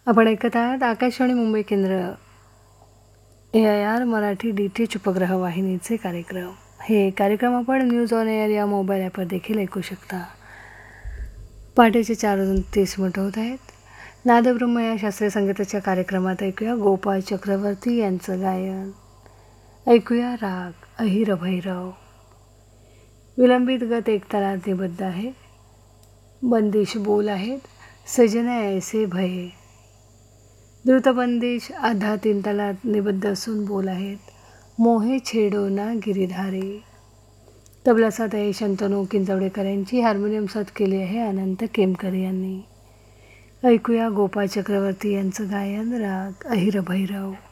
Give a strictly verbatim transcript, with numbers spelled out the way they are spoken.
आपण ऐकत आहात आकाशवाणी मुंबई केंद्र ए I R Marathi D T H उपग्रह वाहिनीचे कार्यक्रम. हे कार्यक्रम आपण न्यूज ऑन एअर या मोबाईल ॲपवर देखील ऐकू शकता. पहाटेचे चार वाजून तीस मिनिटं होत आहेत. नादब्रह्म या शास्त्रीय संगीताच्या कार्यक्रमात ऐकूया गोपाळ चक्रवर्ती यांचं गायन. ऐकूया राग अहिर भैरव. विलंबित गत एक तालात निबद्ध आहे. बंदिश बोल आहेत. सजना ऐसे भये. द्रुतबंदिश आधा तीन तालात निबद्ध असून बोल आहेत. मोहे छेडो ना गिरीधारी. तबला साथ आहे शंतनू किंजवडेकर यांची. हार्मोनियम साथ केली आहे अनंत केमकर यांनी. ऐकूया गोपाळ चक्रवर्ती यांचं गायन राग अहिर भैरव.